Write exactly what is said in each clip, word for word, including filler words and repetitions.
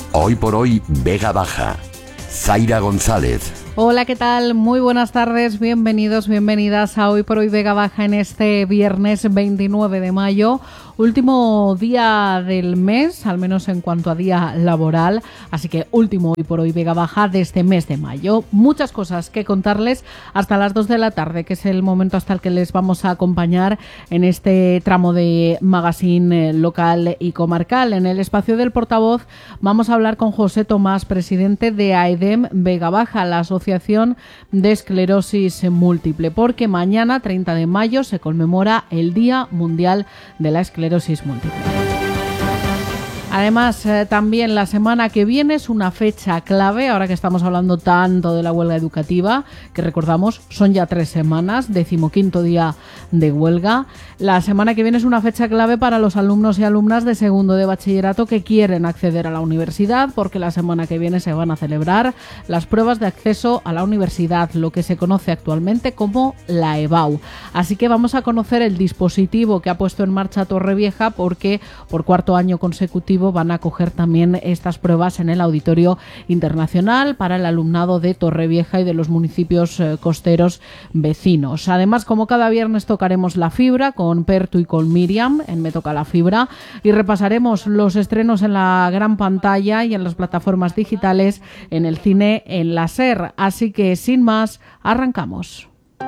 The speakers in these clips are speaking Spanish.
Hoy por hoy, Vega Baja. Zaira González. Hola, ¿qué tal? Muy buenas tardes, bienvenidos, bienvenidas a Hoy por Hoy Vega Baja en este viernes veintinueve de mayo, último día del mes, al menos en cuanto a día laboral, así que último Hoy por Hoy Vega Baja de este mes de mayo. Muchas cosas que contarles hasta las dos de la tarde, que es el momento hasta el que les vamos a acompañar en este tramo de magazine local y comarcal. En el espacio del portavoz vamos a hablar con José Tomás, presidente de AEDEM Vega Baja, la Asociación de Esclerosis Múltiple, porque mañana, treinta de mayo, se conmemora el Día Mundial de la Esclerosis Múltiple. Además, eh, también la semana que viene es una fecha clave, ahora que estamos hablando tanto de la huelga educativa, que recordamos son ya tres semanas, decimoquinto día de huelga. La semana que viene es una fecha clave para los alumnos y alumnas de segundo de bachillerato que quieren acceder a la universidad, porque la semana que viene se van a celebrar las pruebas de acceso a la universidad, lo que se conoce actualmente como la EBAU. Así que vamos a conocer el dispositivo que ha puesto en marcha Torrevieja, porque por cuarto año consecutivo van a acoger también estas pruebas en el Auditorio Internacional para el alumnado de Torrevieja y de los municipios eh, costeros vecinos. Además, como cada viernes, tocaremos la fibra con Pertu y con Miriam en Me Toca la Fibra y repasaremos los estrenos en la gran pantalla y en las plataformas digitales, en el cine, en la SER. Así que, sin más, arrancamos.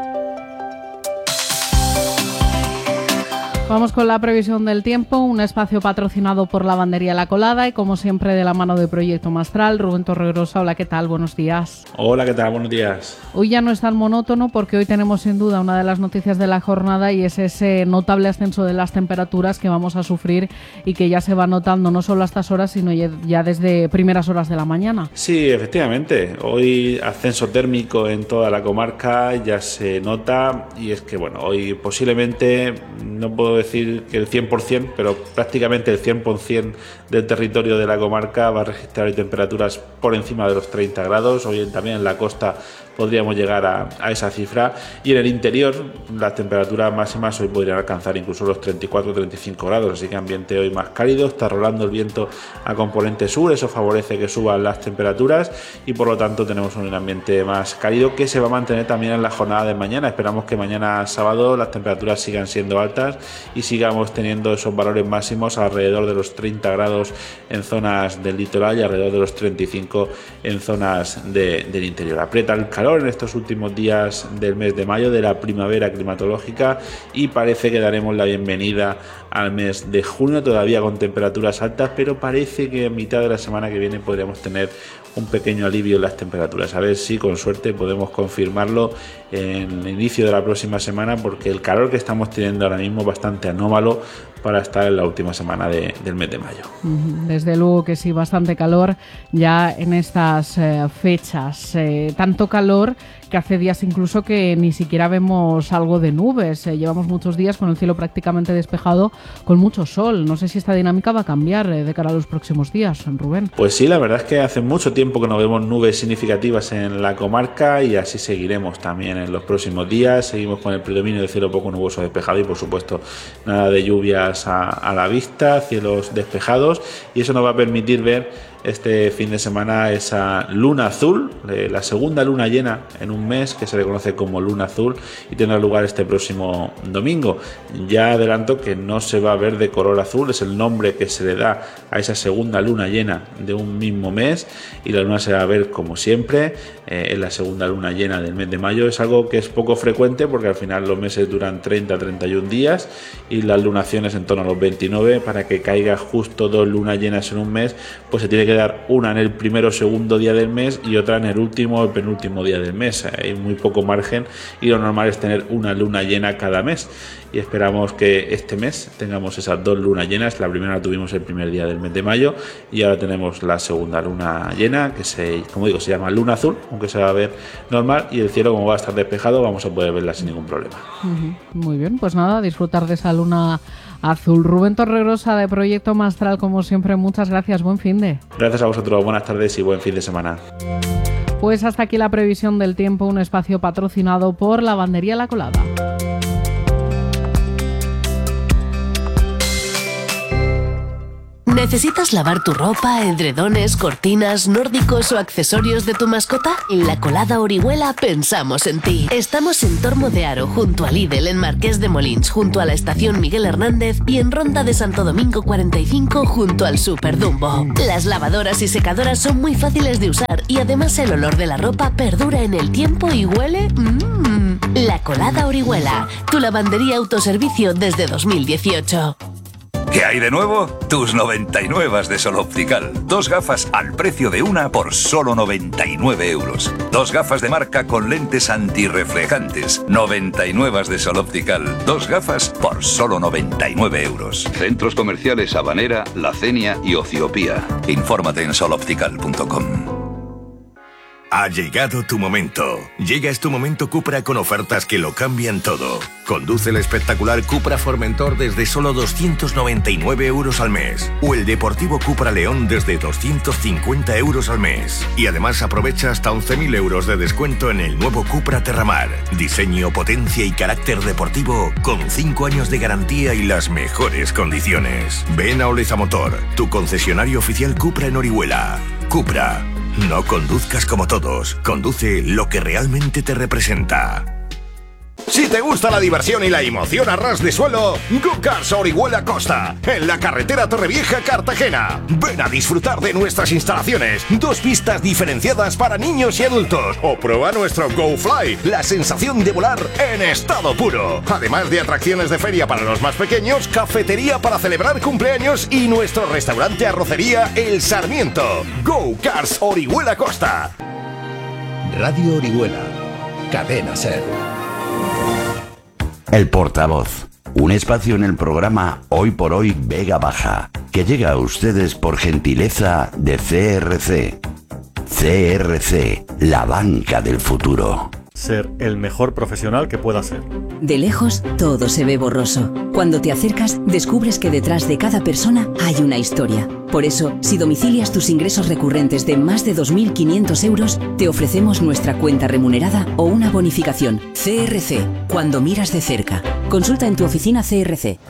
Vamos con la previsión del tiempo, un espacio patrocinado por Lavandería La Colada y como siempre de la mano de Proyecto Mastral. Rubén Torregrosa, hola, ¿qué tal? Buenos días. Hola, ¿qué tal? Buenos días. Hoy ya no es tan monótono porque hoy tenemos sin duda una de las noticias de la jornada y es ese notable ascenso de las temperaturas que vamos a sufrir y que ya se va notando no solo a estas horas sino ya desde primeras horas de la mañana. Sí, efectivamente. Hoy ascenso térmico en toda la comarca ya se nota y es que bueno, hoy posiblemente no puedo decir que el cien por ciento, pero prácticamente el cien por ciento del territorio de la comarca va a registrar temperaturas por encima de los treinta grados. Hoy también en la costa podríamos llegar a, a esa cifra y en el interior las temperaturas máximas hoy podrían alcanzar incluso los treinta y cuatro a treinta y cinco grados, así que ambiente hoy más cálido, está rolando el viento a componente sur, eso favorece que suban las temperaturas y por lo tanto tenemos un ambiente más cálido que se va a mantener también en la jornada de mañana. Esperamos que mañana sábado las temperaturas sigan siendo altas y sigamos teniendo esos valores máximos alrededor de los treinta grados en zonas del litoral y alrededor de los treinta y cinco en zonas de, del interior. Aprieta el calor en estos últimos días del mes de mayo, de la primavera climatológica, y parece que daremos la bienvenida al mes de junio, todavía con temperaturas altas, pero parece que a mitad de la semana que viene podríamos tener un pequeño alivio en las temperaturas. A ver si con suerte podemos confirmarlo en el inicio de la próxima semana, porque el calor que estamos teniendo ahora mismo es bastante anómalo para estar en la última semana de, del mes de mayo. Desde luego que sí, bastante calor ya en estas eh, fechas. Eh, tanto calor que hace días incluso que ni siquiera vemos algo de nubes. Eh, llevamos muchos días con el cielo prácticamente despejado, con mucho sol. No sé si esta dinámica va a cambiar eh, de cara a los próximos días, Rubén. Pues sí, la verdad es que hace mucho tiempo que no vemos nubes significativas en la comarca y así seguiremos también en los próximos días. Seguimos con el predominio de cielo poco nuboso despejado y por supuesto nada de lluvias a, a la vista, cielos despejados, y eso nos va a permitir ver este fin de semana esa luna azul, eh, la segunda luna llena en un mes que se le conoce como luna azul y tendrá lugar este próximo domingo. Ya adelanto que no se va a ver de color azul, es el nombre que se le da a esa segunda luna llena de un mismo mes y la luna se va a ver como siempre eh, en la segunda luna llena del mes de mayo. Es algo que es poco frecuente porque al final los meses duran treinta a treinta y un días y las lunaciones en torno a los veintinueve. Para que caiga justo dos lunas llenas en un mes, pues se tiene que dar una en el primero o segundo día del mes y otra en el último o el penúltimo día del mes. Hay muy poco margen y lo normal es tener una luna llena cada mes y esperamos que este mes tengamos esas dos lunas llenas. La primera la tuvimos el primer día del mes de mayo y ahora tenemos la segunda luna llena que se, como digo, se llama luna azul, aunque se va a ver normal, y el cielo, como va a estar despejado, vamos a poder verla sin ningún problema. Uh-huh. Muy bien, pues nada, disfrutar de esa luna azul. Rubén Torregrosa de Proyecto Mastral, como siempre, muchas gracias, buen finde. Gracias a vosotros, buenas tardes y buen fin de semana. Pues hasta aquí la previsión del tiempo, un espacio patrocinado por Lavandería La Colada. ¿Necesitas lavar tu ropa, edredones, cortinas, nórdicos o accesorios de tu mascota? En La Colada Orihuela pensamos en ti. Estamos en Tormo de Haro, junto a Lidl, en Marqués de Molins, junto a la estación Miguel Hernández, y en Ronda de Santo Domingo cuarenta y cinco, junto al Super Dumbo. Las lavadoras y secadoras son muy fáciles de usar y además el olor de la ropa perdura en el tiempo y huele... Mmm. La Colada Orihuela, tu lavandería autoservicio desde dos mil dieciocho. ¿Qué hay de nuevo? Tus noventa y nueve de Sol Optical. Dos gafas al precio de una por solo noventa y nueve euros. Dos gafas de marca con lentes antirreflejantes. noventa y nueve de Sol Optical. Dos gafas por solo noventa y nueve euros. Centros comerciales Habanera, La Cenia y Ociopía. Infórmate en sol optical punto com. Ha llegado tu momento. Llega es tu momento Cupra con ofertas que lo cambian todo. Conduce el espectacular Cupra Formentor desde solo doscientos noventa y nueve euros al mes. O el deportivo Cupra León desde doscientos cincuenta euros al mes. Y además aprovecha hasta once mil euros de descuento en el nuevo Cupra Terramar. Diseño, potencia y carácter deportivo con cinco años de garantía y las mejores condiciones. Ven a Oleza Motor, tu concesionario oficial Cupra en Orihuela. Cupra. No conduzcas como todos, conduce lo que realmente te representa. Si te gusta la diversión y la emoción a ras de suelo, Go Cars Orihuela Costa, en la carretera Torrevieja-Cartagena. Ven a disfrutar de nuestras instalaciones, dos pistas diferenciadas para niños y adultos, o prueba nuestro Go Fly, la sensación de volar en estado puro. Además de atracciones de feria para los más pequeños, cafetería para celebrar cumpleaños y nuestro restaurante arrocería El Sarmiento. Go Cars Orihuela Costa. Radio Orihuela, Cadena Ser. El Portavoz, un espacio en el programa Hoy por Hoy Vega Baja, que llega a ustedes por gentileza de C R C. C R C, la banca del futuro. Ser el mejor profesional que pueda ser. De lejos, todo se ve borroso. Cuando te acercas, descubres que detrás de cada persona hay una historia. Por eso, si domicilias tus ingresos recurrentes de más de dos mil quinientos euros, te ofrecemos nuestra cuenta remunerada o una bonificación. C R C, cuando miras de cerca. Consulta en tu oficina C R C.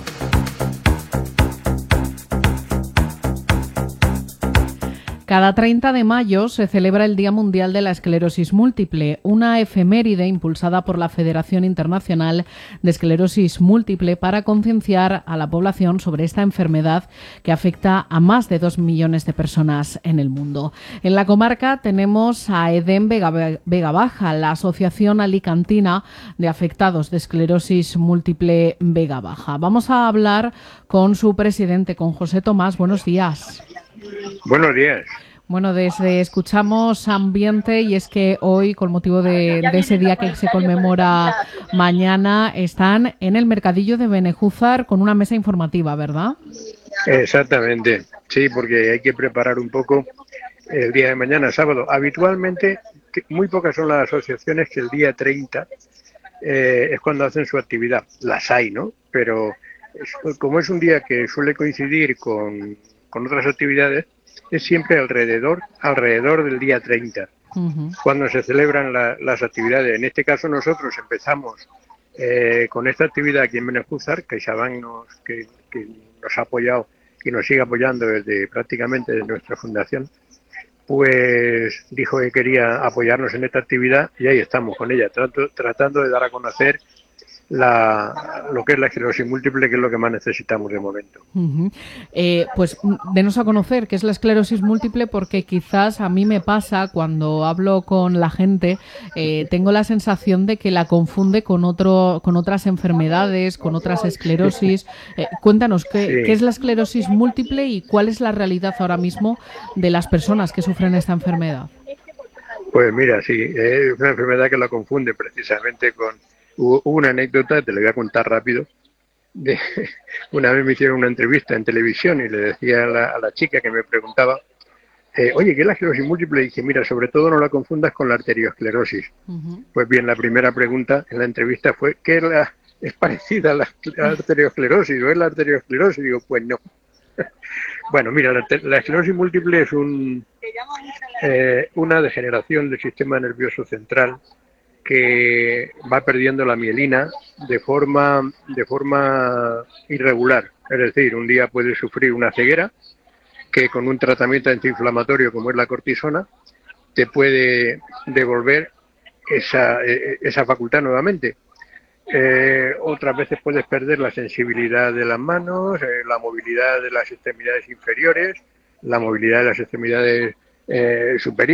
Cada treinta de mayo se celebra el Día Mundial de la Esclerosis Múltiple, una efeméride impulsada por la Federación Internacional de Esclerosis Múltiple para concienciar a la población sobre esta enfermedad que afecta a más de dos millones de personas en el mundo. En la comarca tenemos a EDEM Vega, Vega Baja, la Asociación Alicantina de Afectados de Esclerosis Múltiple Vega Baja. Vamos a hablar con su presidente, con José Tomás. Buenos días. Buenos días. Bueno, desde escuchamos ambiente y es que hoy, con motivo de, de ese día que se conmemora mañana, están en el Mercadillo de Benejúzar con una mesa informativa, ¿verdad? Exactamente, sí, porque hay que preparar un poco el día de mañana, sábado. Habitualmente, muy pocas son las asociaciones que el día treinta eh, es cuando hacen su actividad. Las hay, ¿no? Pero es, como es un día que suele coincidir con... con otras actividades, es siempre alrededor alrededor del día treinta, uh-huh. cuando se celebran la, las actividades. En este caso nosotros empezamos eh, con esta actividad aquí en Benejúzar, que CaixaBank nos, que, que nos ha apoyado y nos sigue apoyando desde prácticamente desde nuestra fundación, pues dijo que quería apoyarnos en esta actividad y ahí estamos con ella, trato, tratando de dar a conocer La, lo que es la esclerosis múltiple, que es lo que más necesitamos de momento. Uh-huh. Eh, pues denos a conocer qué es la esclerosis múltiple, porque quizás a mí me pasa cuando hablo con la gente, eh, tengo la sensación de que la confunde con otro, con otras enfermedades, con otras esclerosis. Eh, cuéntanos ¿qué, sí. qué es la esclerosis múltiple y cuál es la realidad ahora mismo de las personas que sufren esta enfermedad. Pues mira, sí, es una enfermedad que la confunde precisamente con... Hubo una anécdota, te la voy a contar rápido. De, una vez me hicieron una entrevista en televisión y le decía a la, a la chica que me preguntaba, eh, oye, ¿qué es la esclerosis múltiple? Y dije, mira, sobre todo no la confundas con la arteriosclerosis. Uh-huh. Pues bien, la primera pregunta en la entrevista fue, ¿qué es, la, es parecida a la, a la arteriosclerosis o es la arteriosclerosis? Y digo, pues no. Bueno, mira, la, la esclerosis múltiple es un, eh, una degeneración del sistema nervioso central que va perdiendo la mielina de forma, de forma irregular. Es decir, un día puede sufrir una ceguera que con un tratamiento antiinflamatorio como es la cortisona te puede devolver esa, esa facultad nuevamente. Eh, otras veces puedes perder la sensibilidad de las manos, eh, la movilidad de las extremidades inferiores, la movilidad de las extremidades eh, superiores.